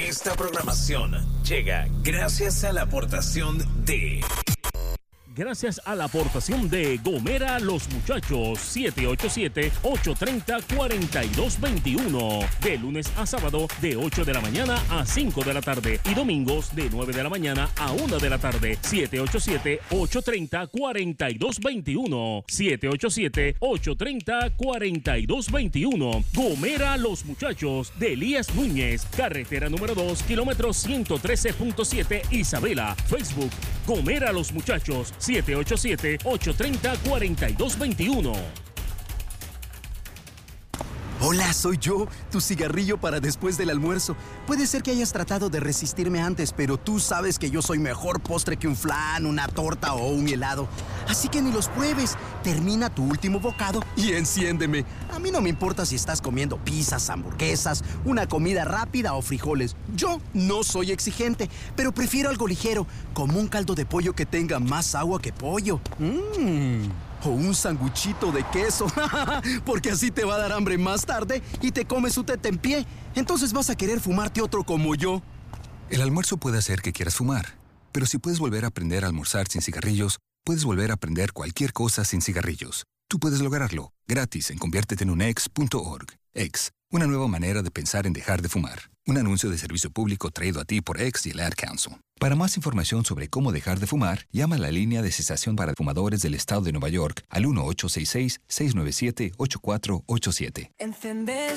Esta programación llega gracias a la aportación de... Gracias a la aportación de Gomera Los Muchachos, 787-830-4221. De lunes a sábado, de 8 de la mañana a 5 de la tarde. Y domingos, de 9 de la mañana a 1 de la tarde. 787-830-4221. 787-830-4221. Gomera Los Muchachos, de Elías Núñez. Carretera número 2, kilómetro 113.7, Isabela. Facebook, Gomera Los Muchachos. 787-830-4221. Hola, soy yo, tu cigarrillo para después del almuerzo. Puede ser que hayas tratado de resistirme antes, pero tú sabes que yo soy mejor postre que un flan, una torta o un helado. Así que ni los pruebes. Termina tu último bocado y enciéndeme. A mí no me importa si estás comiendo pizzas, hamburguesas, una comida rápida o frijoles. Yo no soy exigente, pero prefiero algo ligero, como un caldo de pollo que tenga más agua que pollo. O un sanguchito de queso, porque así te va a dar hambre más tarde y te comes su tentempié. Entonces vas a querer fumarte otro como yo. El almuerzo puede hacer que quieras fumar, pero si puedes volver a aprender a almorzar sin cigarrillos, puedes volver a aprender cualquier cosa sin cigarrillos. Tú puedes lograrlo, gratis en conviertetenunex.org. X, una nueva manera de pensar en dejar de fumar. Un anuncio de servicio público traído a ti por X y el Ad Council. Para más información sobre cómo dejar de fumar, llama a la línea de cesación para fumadores del estado de Nueva York al 1-866-697-8487.